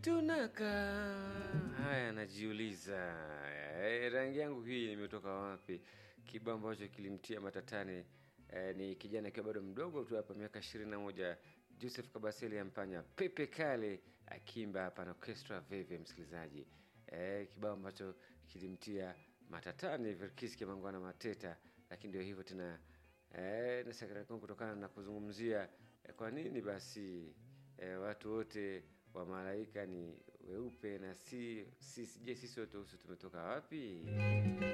Tunakaa haya, najiuliza rangi yangu hii imetoka wapi? Kibao ambacho kilimtia matatani ni kijana akiwa bado mdogo tu hapa miaka 21, Joseph Kabasele Yampanya, Pepe Kale akimba hapa na orchestra Veve, msikilizaji. Kibao ambacho kilimtia matatani Verkis Kimangwana Mateta, lakini ndio hivyo tena. Na sakara kutokana na kuzungumzia kwa nini basi watu wote wa malaika ni weupe na sisi wote tumetoka wapi?